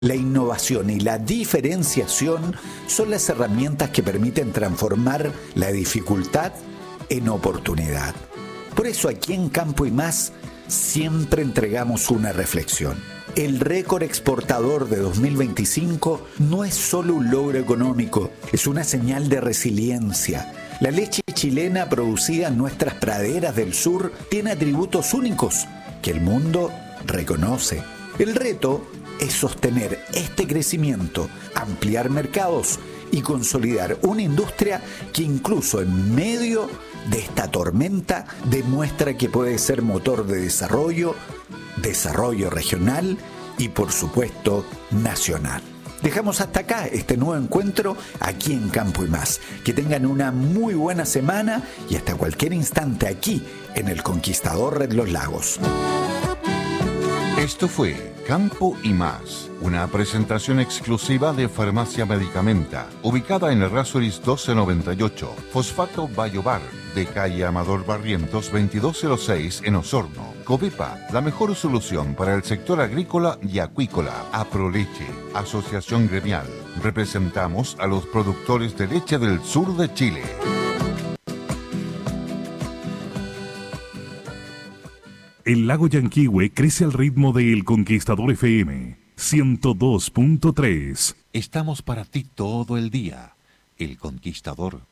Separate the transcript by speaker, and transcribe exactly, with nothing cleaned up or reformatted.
Speaker 1: La innovación y la diferenciación son las herramientas que permiten transformar la dificultad en oportunidad. Por eso aquí en Campo y Más siempre entregamos una reflexión. El récord exportador de dos mil veinticinco no es solo un logro económico, es una señal de resiliencia. La leche chilena producida en nuestras praderas del sur tiene atributos únicos que el mundo reconoce. El reto es sostener este crecimiento, ampliar mercados y consolidar una industria que incluso en medio de esta tormenta demuestra que puede ser motor de desarrollo, desarrollo regional y por supuesto nacional. Dejamos hasta acá este nuevo encuentro aquí en Campo y Más. Que tengan una muy buena semana y hasta cualquier instante aquí en el Conquistador Red Los Lagos.
Speaker 2: Esto fue Campo y Más, una presentación exclusiva de Farmacia Medicamenta, ubicada en Errázuriz doce noventa y ocho, Fosfato Bayobar, de calle Amador Barrientos veintidós cero seis en Osorno. Covepa, la mejor solución para el sector agrícola y acuícola. Aproleche, asociación gremial. Representamos a los productores de leche del sur de Chile.
Speaker 3: El lago Yanquihue crece al ritmo de El Conquistador F M ciento dos punto tres.
Speaker 2: Estamos para ti todo el día. El Conquistador.